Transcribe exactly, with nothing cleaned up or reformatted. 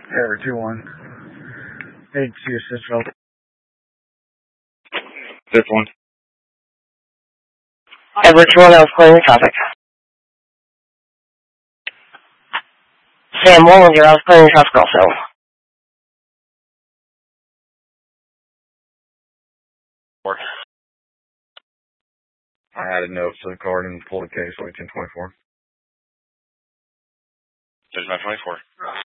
Ever two one. Eight two Stitchville. Fifth one. Edward two one, I was clearing the traffic. Sam Wallinger, I was clearing the traffic also. Four. I added notes to the card and pulled a case like ten twenty-four. Judgment twenty-four.